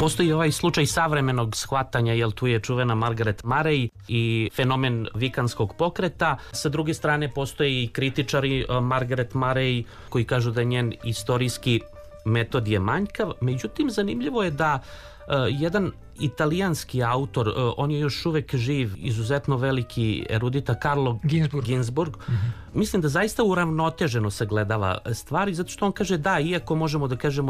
Postoji ovaj slučaj savremenog shvatanja, jel tu je čuvena Margaret Murray i fenomen vikanskog pokreta. Sa druge strane postoje i kritičari Margaret Murray koji kažu da njen istorijski metod je manjkav. Međutim, zanimljivo je da jedan italijanski autor, on je još uvek živ, izuzetno veliki erudita, Carlo Ginzburg. Mislim da zaista uravnoteženo sagledava stvari, zato što on kaže da, iako možemo da kažemo